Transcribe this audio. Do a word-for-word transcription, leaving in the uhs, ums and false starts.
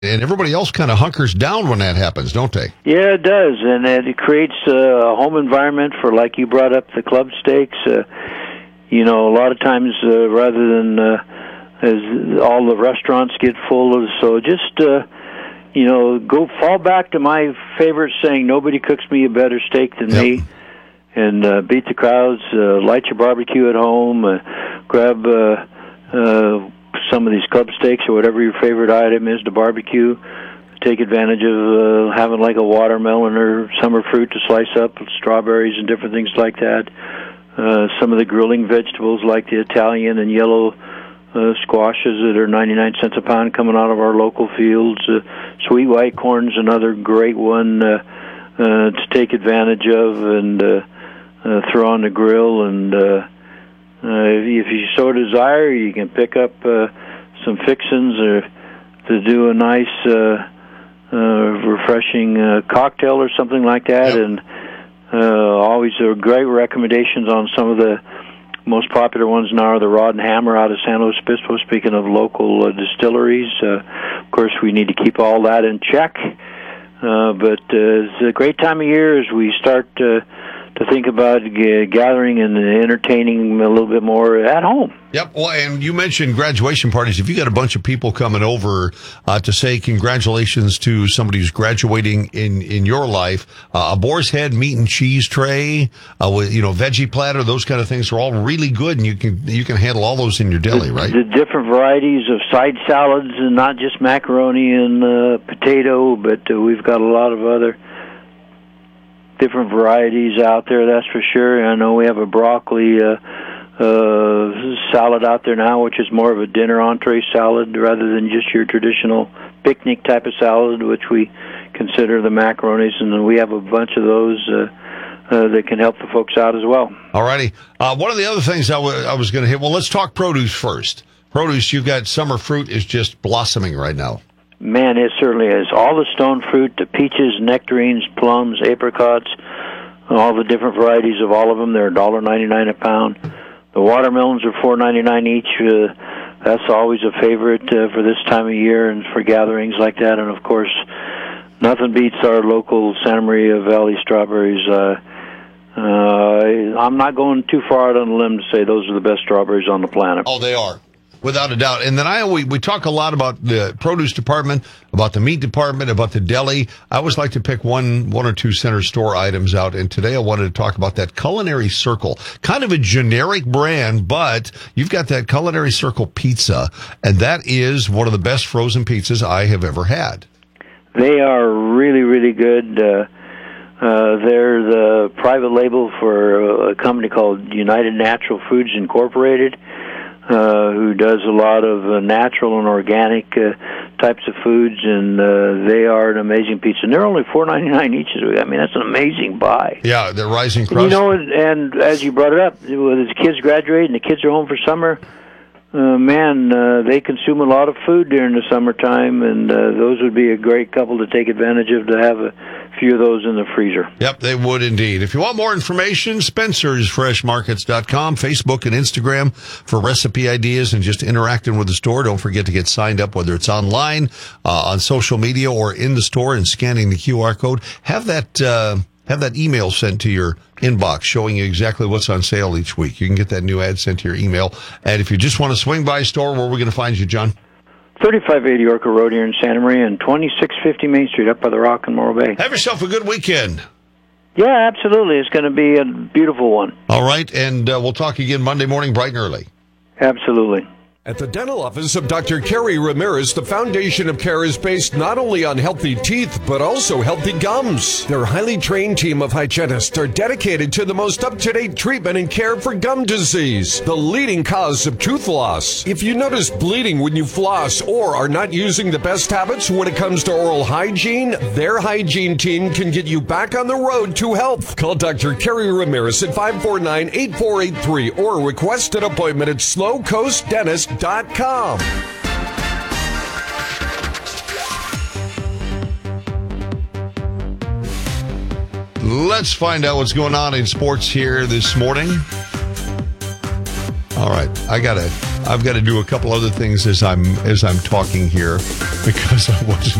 And everybody else kind of hunkers down when that happens, don't they? Yeah, it does, and it creates a home environment for, like you brought up, the club steaks. Uh, you know, a lot of times, uh, rather than uh, as all the restaurants get full, of, so just uh, you know, go fall back to my favorite saying: "Nobody cooks me a better steak than yep. me." And uh, beat the crowds. Uh, light your barbecue at home. Uh, grab. Uh, uh, some of these club steaks or whatever your favorite item is to barbecue. Take advantage of uh, having like a watermelon or summer fruit to slice up, strawberries and different things like that. Uh, some of the grilling vegetables like the Italian and yellow uh, squashes that are ninety-nine cents a pound coming out of our local fields. Uh, sweet white corn's another great one uh, uh, to take advantage of and uh, uh, throw on the grill. And uh, Uh, if, if you so desire, you can pick up uh, some fixins or to do a nice, uh, uh, refreshing uh, cocktail or something like that. Yep. And uh, always are great recommendations on some of the most popular ones now are the Rod and Hammer out of San Luis Obispo. Speaking of local uh, distilleries, uh, of course, we need to keep all that in check. Uh, but uh, it's a great time of year as we start uh, to think about g- gathering and entertaining a little bit more at home. Yep. Well, and you mentioned graduation parties. If you got a bunch of people coming over uh, to say congratulations to somebody who's graduating in, in your life, uh, a boar's head meat and cheese tray, uh, with, you know, veggie platter, those kind of things are all really good, and you can you can handle all those in your deli, the, right? The different varieties of side salads, and not just macaroni and uh, potato, but uh, we've got a lot of other different varieties out there, that's for sure. I know we have a broccoli uh, uh, salad out there now, which is more of a dinner entree salad rather than just your traditional picnic type of salad, which we consider the macaronis, and we have a bunch of those uh, uh, that can help the folks out as well. All righty. Uh, one of the other things I, w- I was going to hit, well, let's talk produce first. Produce, you've got summer fruit is just blossoming right now. Man, it certainly is. All the stone fruit, the peaches, nectarines, plums, apricots, all the different varieties of all of them, they're one dollar ninety-nine a pound. The watermelons are four ninety-nine each. Uh, that's always a favorite uh, for this time of year and for gatherings like that. And, of course, nothing beats our local Santa Maria Valley strawberries. Uh, uh, I'm not going too far out on a limb to say those are the best strawberries on the planet. Oh, they are. Without a doubt. And then I always, we talk a lot about the produce department, about the meat department, about the deli. I always like to pick one, one or two center store items out. And today I wanted to talk about that Culinary Circle, kind of a generic brand, but you've got that Culinary Circle pizza. And that is one of the best frozen pizzas I have ever had. They are really, really good. Uh, uh, they're the private label for a company called United Natural Foods Incorporated. Uh, who does a lot of uh, natural and organic uh, types of foods, and uh, they are an amazing pizza. And they're only four ninety-nine each. I mean, that's an amazing buy. Yeah, they're rising crust. You know, and, and as you brought it up, with the kids graduate and the kids are home for summer, uh, man, uh, they consume a lot of food during the summertime, and uh, those would be a great couple to take advantage of, to have a few of those in the freezer. Yep, they would indeed. If you want more information, Spencer's Fresh Markets dot com, Facebook and Instagram for recipe ideas and just interacting with the store. Don't forget to get signed up, whether it's online, uh, on social media, or in the store and scanning the Q R code. Have that, uh, have that email sent to your inbox showing you exactly what's on sale each week. You can get that new ad sent to your email. And if you just want to swing by a store, where are we going to find you, John? thirty-five eighty Orca Road here in Santa Maria, and twenty-six fifty Main Street up by the Rock in Morro Bay. Have yourself a good weekend. Yeah, absolutely. It's going to be a beautiful one. All right, and uh, we'll talk again Monday morning, bright and early. Absolutely. At the dental office of Doctor Kerry Ramirez, the foundation of care is based not only on healthy teeth, but also healthy gums. Their highly trained team of hygienists are dedicated to the most up-to-date treatment and care for gum disease, the leading cause of tooth loss. If you notice bleeding when you floss or are not using the best habits when it comes to oral hygiene, their hygiene team can get you back on the road to health. Call Doctor Kerry Ramirez at five four nine, eight four eight three or request an appointment at slow coast dentist dot com. Let's find out what's going on in sports here this morning. All right, I gotta, I've got to do a couple other things as I'm as I'm talking here because I wasn't